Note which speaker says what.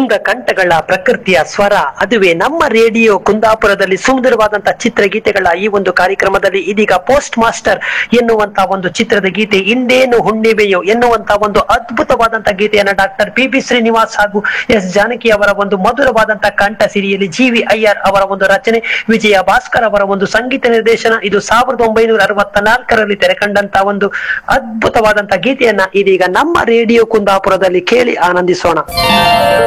Speaker 1: ಕುಂದ ಕಂಠಗಳ ಪ್ರಕೃತಿಯ ಸ್ವರ, ಅದುವೇ ನಮ್ಮ ರೇಡಿಯೋ ಕುಂದಾಪುರದಲ್ಲಿ ಸುಂದರವಾದಂತಹ ಚಿತ್ರಗೀತೆಗಳ ಈ ಒಂದು ಕಾರ್ಯಕ್ರಮದಲ್ಲಿ ಇದೀಗ ಪೋಸ್ಟ್ ಮಾಸ್ಟರ್ ಎನ್ನುವಂತ ಒಂದು ಚಿತ್ರದ ಗೀತೆ, ಇಂಡೇನು ಹುಣ್ಣಿಮೆಯೋ ಎನ್ನುವಂತ ಒಂದು ಅದ್ಭುತವಾದಂತಹ ಗೀತೆಯನ್ನ ಡಾಕ್ಟರ್ ಪಿ ಶ್ರೀನಿವಾಸ್ ಹಾಗೂ ಎಸ್ ಜಾನಕಿ ಅವರ ಒಂದು ಮಧುರವಾದಂತಹ ಕಂಠ ಸಿರಿಯಲ್ಲಿ ಜಿ.ವಿ. ಅಯ್ಯರ್ ಅವರ ಒಂದು ರಚನೆ, ವಿಜಯ ಭಾಸ್ಕರ್ ಅವರ ಒಂದು ಸಂಗೀತ ನಿರ್ದೇಶನ. ಇದು 1964ರಲ್ಲಿ ತೆರೆಕಂಡಂತಹ ಒಂದು ಅದ್ಭುತವಾದಂತಹ ಗೀತೆಯನ್ನ ಇದೀಗ ನಮ್ಮ ರೇಡಿಯೋ ಕುಂದಾಪುರದಲ್ಲಿ ಕೇಳಿ ಆನಂದಿಸೋಣ.